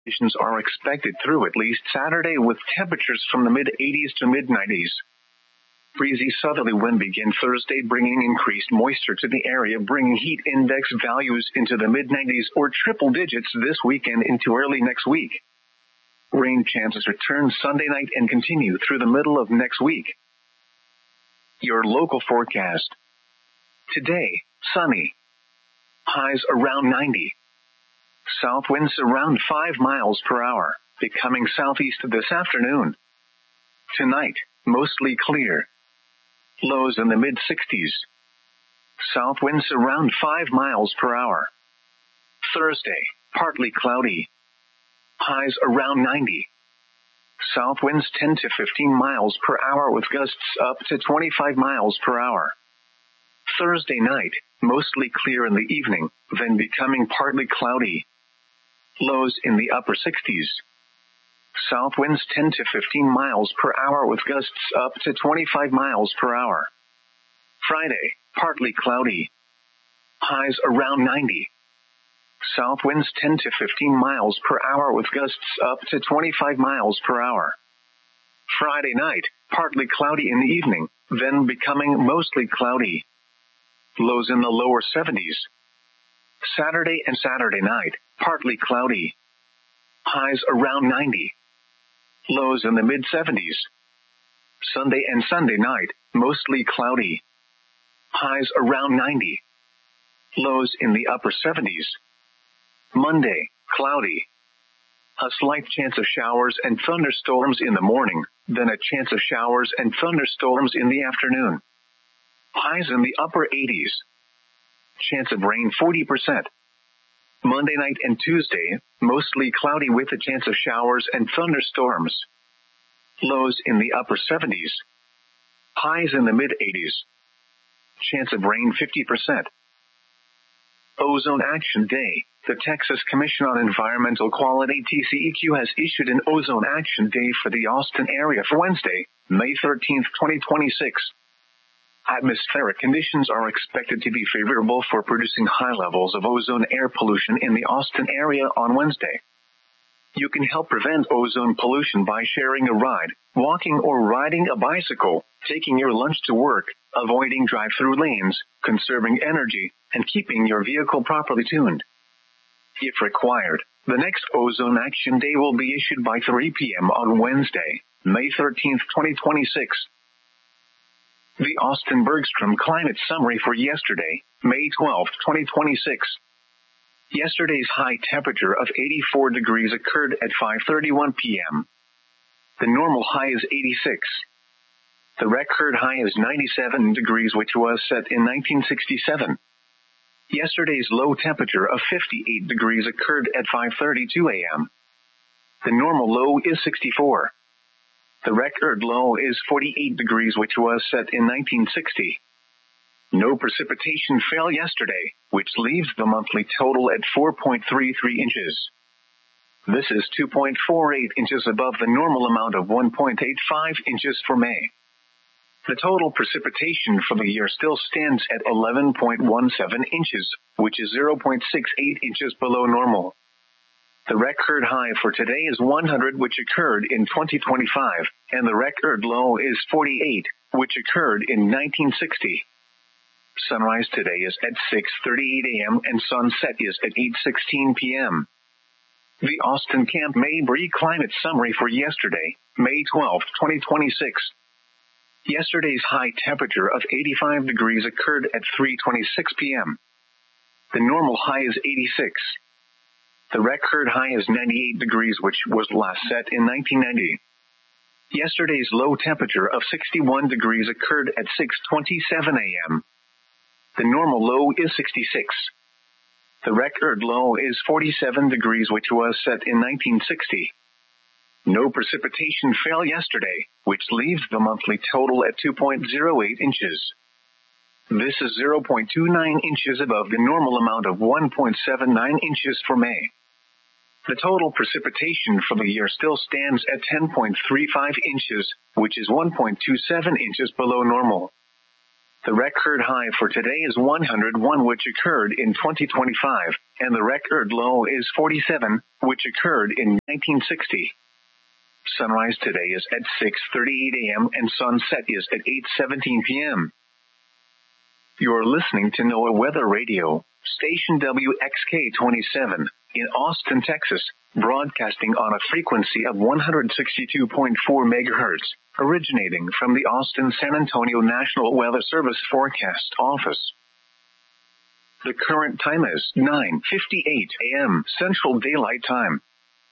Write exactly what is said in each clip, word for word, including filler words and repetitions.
Conditions are expected through at least Saturday with temperatures from the mid-eighties to mid-nineties. Breezy southerly wind begin Thursday, bringing increased moisture to the area, bringing heat index values into the mid-nineties or triple digits this weekend into early next week. Rain chances return Sunday night and continue through the middle of next week. Your local forecast. Today, sunny. Highs around ninety. South winds around five miles per hour, becoming southeast this afternoon. Tonight, mostly clear. Lows in the mid-sixties. South winds around five miles per hour. Thursday, partly cloudy. Highs around ninety. South winds ten to fifteen miles per hour with gusts up to twenty-five miles per hour. Thursday night, mostly clear in the evening, then becoming partly cloudy. Lows in the upper sixties. South winds ten to fifteen miles per hour with gusts up to twenty-five miles per hour. Friday, partly cloudy. Highs around ninety. South winds ten to fifteen miles per hour with gusts up to twenty-five miles per hour. Friday night, partly cloudy in the evening, then becoming mostly cloudy. Lows in the lower seventies. Saturday and Saturday night, partly cloudy. Highs around ninety. Lows in the mid-seventies. Sunday and Sunday night, mostly cloudy. Highs around ninety. Lows in the upper seventies. Monday, cloudy. A slight chance of showers and thunderstorms in the morning, then a chance of showers and thunderstorms in the afternoon. Highs in the upper eighties. Chance of rain forty percent. Monday night and Tuesday, mostly cloudy with a chance of showers and thunderstorms. Lows in the upper seventies. Highs in the mid-eighties. Chance of rain fifty percent. Ozone Action Day. The Texas Commission on Environmental Quality T C E Q has issued an Ozone Action Day for the Austin area for Wednesday, May thirteenth, twenty twenty-six. Atmospheric conditions are expected to be favorable for producing high levels of ozone air pollution in the Austin area on Wednesday. You can help prevent ozone pollution by sharing a ride, walking or riding a bicycle, taking your lunch to work, avoiding drive-through lanes, conserving energy, and keeping your vehicle properly tuned. If required, the next Ozone Action Day will be issued by three p.m. on Wednesday, May thirteenth, twenty twenty-six. The Austin Bergstrom Climate Summary for yesterday, May twelfth, twenty twenty-six. Yesterday's high temperature of eighty-four degrees occurred at five thirty-one p.m. The normal high is eighty-six. The record high is ninety-seven degrees, which was set in nineteen sixty-seven. Yesterday's low temperature of fifty-eight degrees occurred at five thirty-two a.m. The normal low is sixty-four. The record low is forty-eight degrees, which was set in nineteen sixty. No precipitation fell yesterday, which leaves the monthly total at four point three three inches. This is two point four eight inches above the normal amount of one point eight five inches for May. The total precipitation for the year still stands at eleven point one seven inches, which is zero point six eight inches below normal. The record high for today is one hundred, which occurred in twenty twenty-five, and the record low is forty-eight, which occurred in nineteen sixty. Sunrise today is at six thirty-eight a.m. and sunset is at eight sixteen p.m. The Austin Camp Mabry Climate Summary for yesterday, May twelfth, twenty twenty-six. Yesterday's high temperature of eighty-five degrees occurred at three twenty-six p.m. The normal high is eighty-six. The record high is ninety-eight degrees, which was last set in nineteen ninety. Yesterday's low temperature of sixty-one degrees occurred at six twenty-seven a.m. The normal low is sixty-six. The record low is forty-seven degrees, which was set in nineteen sixty. No precipitation fell yesterday, which leaves the monthly total at two point zero eight inches. This is zero point two nine inches above the normal amount of one point seven nine inches for May. The total precipitation for the year still stands at ten point three five inches, which is one point two seven inches below normal. The record high for today is one hundred one, which occurred in twenty twenty-five, and the record low is forty-seven, which occurred in nineteen sixty. Sunrise today is at six thirty-eight a.m. and sunset is at eight seventeen p.m. You're listening to NOAA Weather Radio, station W X K twenty-seven, in Austin, Texas, broadcasting on a frequency of one hundred sixty-two point four megahertz, originating from the Austin San Antonio National Weather Service Forecast Office. The current time is nine fifty-eight a.m. Central Daylight Time.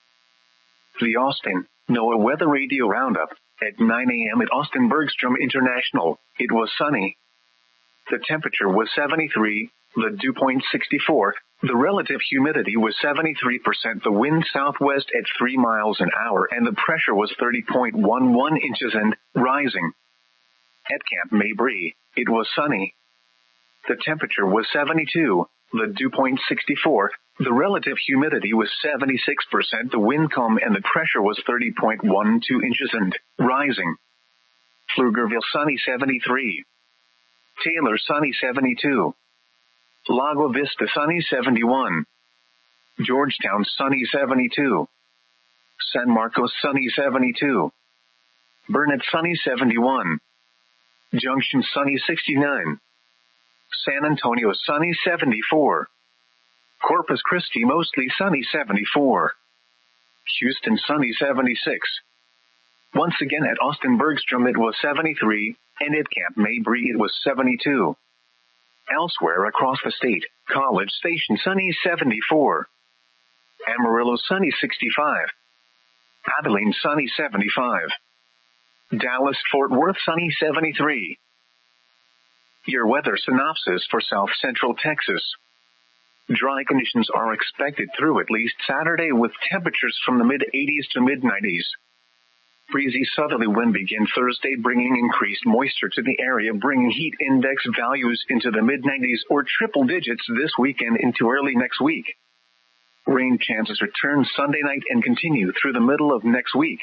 The Austin NOAA Weather Radio Roundup. At nine a.m. at Austin Bergstrom International, it was sunny. The temperature was seventy-three, the dew point sixty-four, the relative humidity was seventy-three percent, the wind southwest at three miles an hour, and the pressure was thirty point one one inches and rising. At Camp Mabry, it was sunny. The temperature was seventy-two, the dew point sixty-four, the relative humidity was seventy-six percent, the wind calm, and the pressure was thirty point one two inches and rising. Pflugerville sunny seventy-three. Taylor sunny seventy-two. Lago Vista sunny seventy-one. Georgetown sunny seventy-two. San Marcos sunny seventy-two. Burnett sunny seventy-one. Junction sunny sixty-nine. San Antonio sunny seventy-four. Corpus Christi mostly sunny seventy-four. Houston sunny seventy-six. Once again at Austin Bergstrom it was seventy-three, and at Camp Mabry it was seventy-two. Elsewhere across the state, College Station sunny seventy-four. Amarillo sunny sixty-five. Abilene sunny seventy-five. Dallas Fort Worth sunny seventy-three. Your weather synopsis for South Central Texas. Dry conditions are expected through at least Saturday with temperatures from the mid eighties to mid nineties. Breezy southerly wind begin Thursday, bringing increased moisture to the area, bringing heat index values into the mid nineties or triple digits this weekend into early next week. Rain chances return Sunday night and continue through the middle of next week.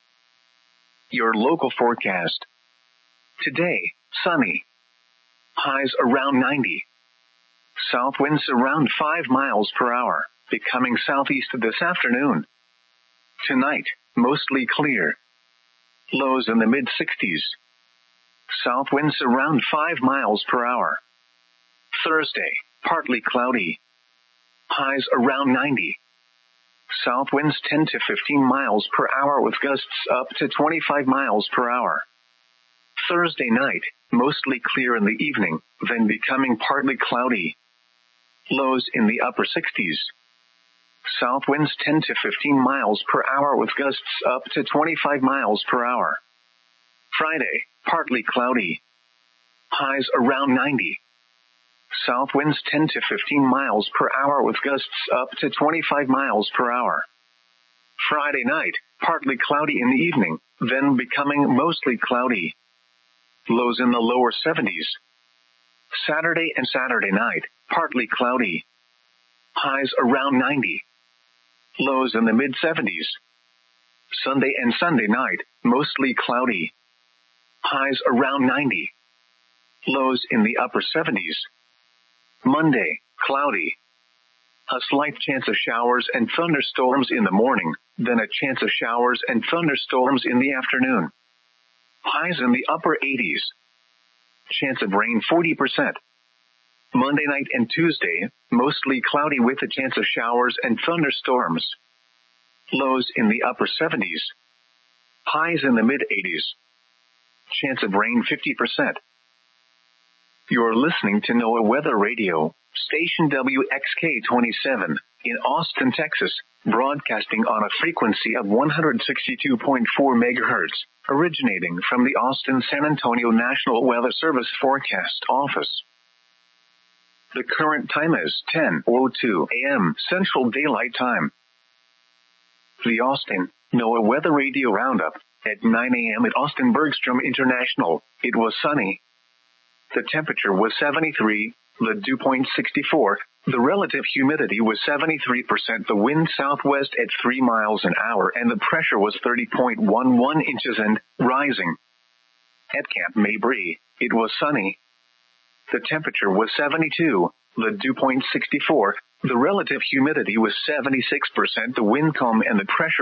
Your local forecast. Today, sunny. Highs around ninety. South winds around five miles per hour, becoming southeast this afternoon. Tonight, mostly clear. Lows in the mid sixties. South winds around five miles per hour. Thursday, partly cloudy. Highs around ninety. South winds ten to fifteen miles per hour with gusts up to twenty-five miles per hour. Thursday night, mostly clear in the evening, then becoming partly cloudy. Lows in the upper sixties. South winds ten to fifteen miles per hour with gusts up to twenty-five miles per hour. Friday, partly cloudy. Highs around ninety. South winds ten to fifteen miles per hour with gusts up to twenty-five miles per hour. Friday night, partly cloudy in the evening, then becoming mostly cloudy. Lows in the lower seventies. Saturday and Saturday night, partly cloudy. Highs around ninety. Lows in the mid seventies. Sunday and Sunday night, mostly cloudy. Highs around ninety. Lows in the upper seventies. Monday, cloudy. A slight chance of showers and thunderstorms in the morning, then a chance of showers and thunderstorms in the afternoon. Highs in the upper eighties. Chance of rain forty percent. Monday night and Tuesday, mostly cloudy with a chance of showers and thunderstorms. Lows in the upper seventies. Highs in the mid eighties. Chance of rain fifty percent. You're listening to NOAA Weather Radio, station W X K twenty-seven, in Austin, Texas, broadcasting on a frequency of one hundred sixty-two point four megahertz, originating from the Austin San Antonio National Weather Service Forecast Office. The current time is ten oh two a.m. Central Daylight Time. The Austin NOAA Weather Radio Roundup. At nine a.m. at Austin Bergstrom International, it was sunny. The temperature was seventy-three, the dew point sixty-four, the relative humidity was seventy-three percent, the wind southwest at three miles an hour, and the pressure was thirty point one one inches and rising. At Camp Mabry, it was sunny. The temperature was seventy-two. The dew point sixty-four. The relative humidity was seventy-six percent. The wind calm and the pressure